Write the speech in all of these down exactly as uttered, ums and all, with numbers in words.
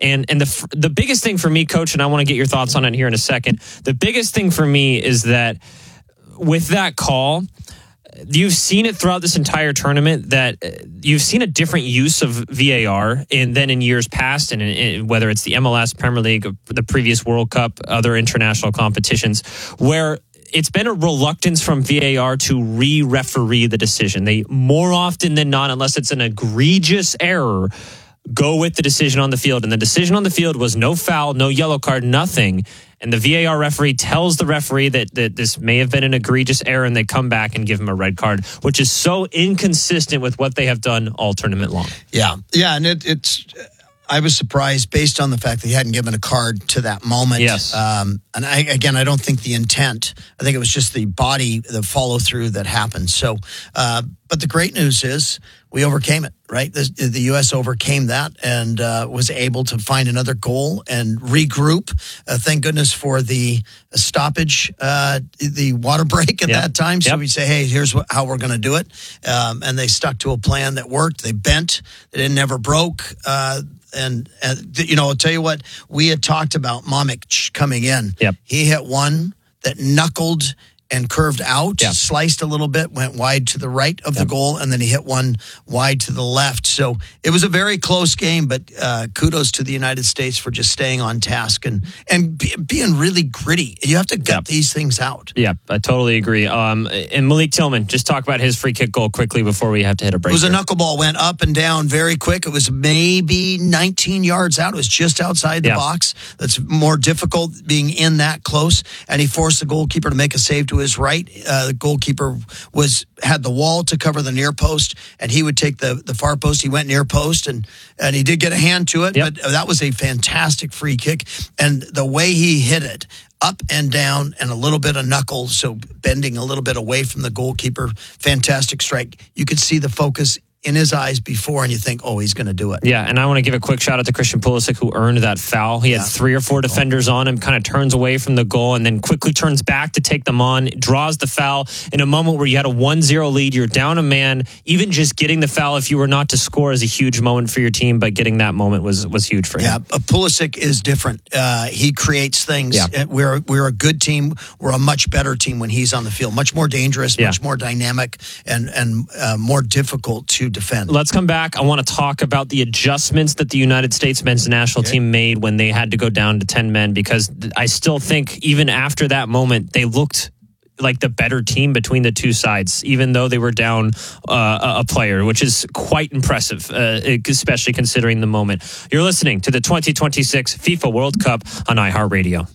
And and the the biggest thing for me, Coach, and I want to get your thoughts on it here in a second. The biggest thing for me is that with that call, you've seen it throughout this entire tournament that you've seen a different use of V A R in, than in years past, and in, in, whether it's the M L S, Premier League, the previous World Cup, other international competitions, where it's been a reluctance from V A R to re-referee the decision. They more often than not, unless it's an egregious error, go with the decision on the field. And the decision on the field was no foul, no yellow card, nothing. And the V A R referee tells the referee that, that this may have been an egregious error, and they come back and give him a red card, which is so inconsistent with what they have done all tournament long. Yeah. Yeah. And it, it's, I was surprised based on the fact that he hadn't given a card to that moment. Yes. Um, and I, again, I don't think the intent, I think it was just the body, the follow through that happened. So, uh, but the great news is we overcame it, right? The, the U S overcame that and uh, was able to find another goal and regroup. Uh, thank goodness for the stoppage, uh, the water break at yep. that time. So yep. we say, hey, here's what, how we're going to do it. Um, and they stuck to a plan that worked. They bent. It never broke. Uh, And, and, you know, I'll tell you what, we had talked about Mamic coming in. Yep. He hit one that knuckled and curved out, yep. sliced a little bit, went wide to the right of yep. the goal, and then he hit one wide to the left. So it was a very close game, but uh, kudos to the United States for just staying on task and, and be, being really gritty. You have to gut yep. these things out. Yeah, I totally agree. Um, and Malik Tillman, just talk about his free kick goal quickly before we have to hit a break. It was here. a knuckleball, went up and down very quick. It was maybe nineteen yards out. It was just outside the yeah. box. That's more difficult being in that close. And he forced the goalkeeper to make a save to his right. Uh, the goalkeeper was had the wall to cover the near post, and he would take the, the far post. He went near post, and, and he did get a hand to it, yep. but that was a fantastic free kick. And the way he hit it, up and down and a little bit of knuckle, so bending a little bit away from the goalkeeper, fantastic strike. You could see the focus in his eyes before, and you think, oh, he's going to do it. Yeah, and I want to give a quick shout out to Christian Pulisic, who earned that foul. He had yeah. three or four defenders on him, kind of turns away from the goal, and then quickly turns back to take them on, draws the foul in a moment where you had a one zero lead, you're down a man. Even just getting the foul, if you were not to score, is a huge moment for your team, but getting that moment was was huge for him. Yeah, uh, Pulisic is different. Uh, he creates things. Yeah. We're, we're a good team. We're a much better team when he's on the field. Much more dangerous, yeah. much more dynamic, and, and uh, more difficult to defend. Let's come back. I want to talk about the adjustments that the United States men's national okay. team made when they had to go down to ten men, because I still think even after that moment, they looked like the better team between the two sides, even though they were down uh, a player, which is quite impressive, uh, especially considering the moment. You're listening to the twenty twenty-six FIFA World Cup on iHeartRadio.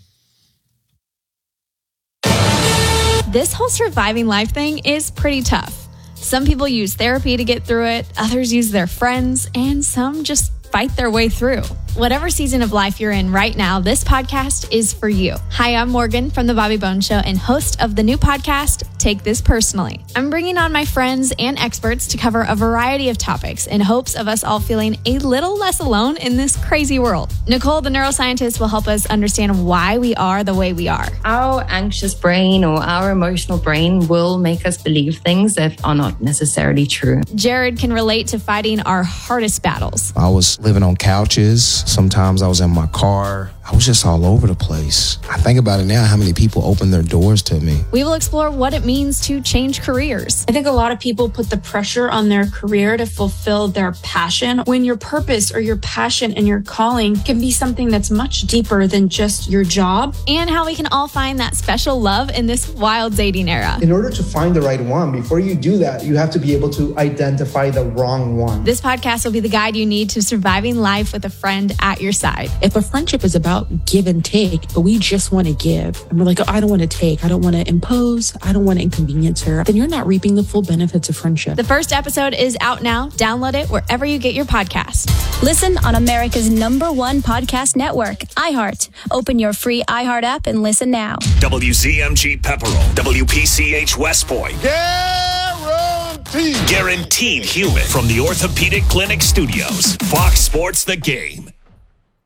This whole surviving life thing is pretty tough. Some people use therapy to get through it, others use their friends, and some just fight their way through. Whatever season of life you're in right now, this podcast is for you. Hi, I'm Morgan from The Bobby Bones Show and host of the new podcast, Take This Personally. I'm bringing on my friends and experts to cover a variety of topics in hopes of us all feeling a little less alone in this crazy world. Nicole, the neuroscientist, will help us understand why we are the way we are. Our anxious brain or our emotional brain will make us believe things that are not necessarily true. Jared can relate to fighting our hardest battles. I was living on couches. Sometimes I was in my car. I was just all over the place. I think about it now, how many people opened their doors to me. We will explore what it means to change careers. I think a lot of people put the pressure on their career to fulfill their passion, when your purpose or your passion and your calling can be something that's much deeper than just your job. And how we can all find that special love in this wild dating era. In order to find the right one, before you do that, you have to be able to identify the wrong one. This podcast will be the guide you need to surviving life with a friend at your side. If a friendship is about give and take, but we just want to give, and we're like, oh, I don't want to take, I don't want to impose, I don't want to inconvenience her, then you're not reaping the full benefits of friendship. The first episode is out now. Download it wherever you get your podcast. Listen on America's number one podcast network, iHeart. Open your free iHeart app and listen now. W Z M G Pepperell, W P C H West Point. Guaranteed. Guaranteed human from the Orthopedic Clinic Studios. Fox Sports The Game.